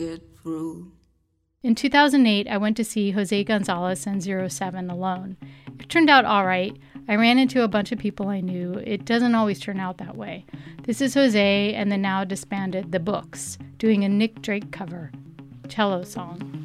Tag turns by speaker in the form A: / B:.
A: get through.
B: In 2008, I went to see Jose Gonzalez and Zero 07 alone. It turned out all right. I ran into a bunch of people I knew. It doesn't always turn out that way. This is Jose and the now disbanded The Books, doing a Nick Drake cover, Cello Song.